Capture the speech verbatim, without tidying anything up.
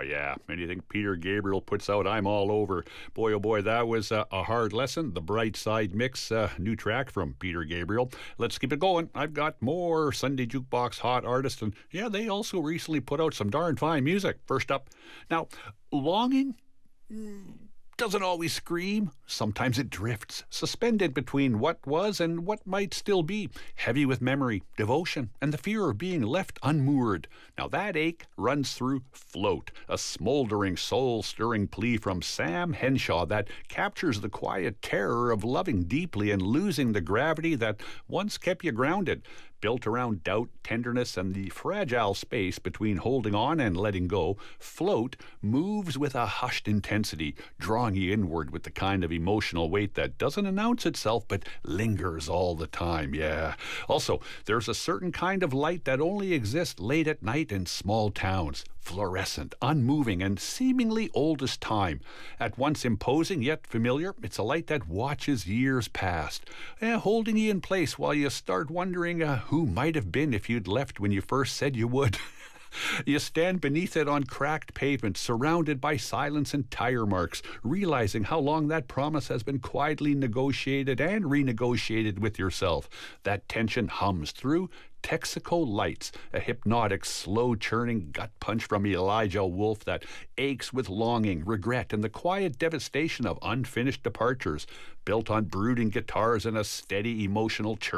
yeah. Anything Peter Gabriel puts out, I'm all over. Boy, oh boy, that was uh, a hard lesson. The Bright Side Mix, uh, new track from Peter Gabriel. Let's keep it going. I've got more Sunday Jukebox hot artists, and yeah, they also recently put out some darn fine music. First up, now, Longing doesn't always scream. Sometimes it drifts, suspended between what was and what might still be, heavy with memory, devotion, and the fear of being left unmoored. Now that ache runs through Float, a smoldering, soul-stirring plea from Sam Henshaw that captures the quiet terror of loving deeply and losing the gravity that once kept you grounded. Built around doubt, tenderness, and the fragile space between holding on and letting go, Float moves with a hushed intensity, drawing you inward with the kind of emotional weight that doesn't announce itself but lingers all the time, yeah. Also, there's a certain kind of light that only exists late at night in small towns. Fluorescent, unmoving, and seemingly old as time. At once imposing yet familiar, it's a light that watches years past, eh, holding you in place while you start wondering uh, who might have been if you'd left when you first said you would. You stand beneath it on cracked pavement, surrounded by silence and tire marks, realizing how long that promise has been quietly negotiated and renegotiated with yourself. That tension hums through Texaco Lights, a hypnotic, slow-churning gut punch from Elijah Wolf that aches with longing, regret, and the quiet devastation of unfinished departures, built on brooding guitars and a steady emotional churn.